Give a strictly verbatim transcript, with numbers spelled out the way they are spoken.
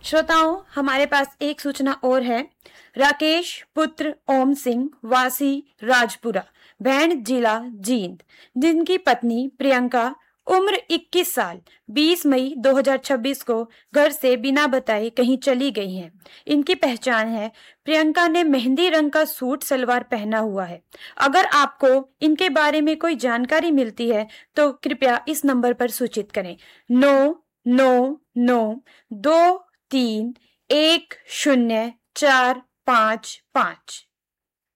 श्रोताओं, हमारे पास एक सूचना और है। राकेश पुत्र ओम सिंह वासी राजपुरा, बैंड जिला जींद, जिनकी पत्नी प्रियंका उम्र इक्कीस साल बीस मई दो हज़ार छब्बीस को घर से बिना बताए कहीं चली गई हैं। इनकी पहचान है। प्रियंका ने मेहंदी रंग का सूट सलवार पहना हुआ है। अगर आपको इनके बारे में कोई जानकारी मिलती है तो कृपया इस नंबर पर सूचित करें। नौ नौ नौ दो तीन एक शून्य चार पाँच पाँच।